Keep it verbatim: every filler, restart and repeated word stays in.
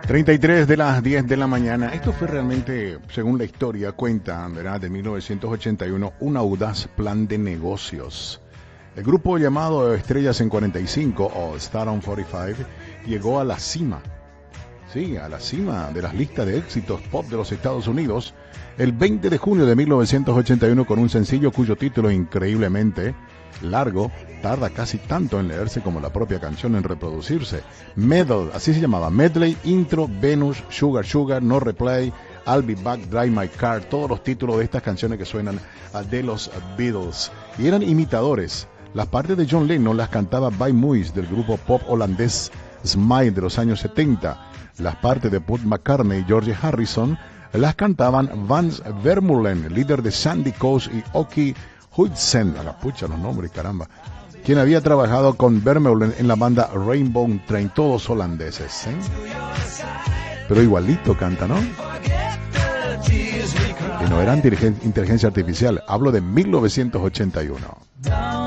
treinta y tres de las diez de la mañana. Esto fue realmente, según la historia cuenta, ¿verdad?, de mil novecientos ochenta y uno, un audaz plan de negocios. El grupo llamado Estrellas en cuarenta y cinco, o Star on cuarenta y cinco, llegó a la cima, sí, a la cima de las listas de éxitos pop de los Estados Unidos el veinte de junio de mil novecientos ochenta y uno con un sencillo cuyo título, increíblemente largo, tarda casi tanto en leerse como la propia canción en reproducirse. Medley, así se llamaba, Medley, Intro, Venus, Sugar Sugar, No Replay, I'll Be Back, Drive My Car, todos los títulos de estas canciones que suenan de los Beatles. Y eran imitadores. Las partes de John Lennon las cantaba By Muis del grupo pop holandés Smile de los años setenta. Las partes de Paul McCartney y George Harrison las cantaban Vance Vermeulen, líder de Sandy Coast, y Oki Huidsen, a la pucha los nombres, caramba, quien había trabajado con Vermeulen en la banda Rainbow Train, todos holandeses, ¿eh? Pero igualito canta, ¿no? Y no era inteligencia artificial, hablo de mil novecientos ochenta y uno.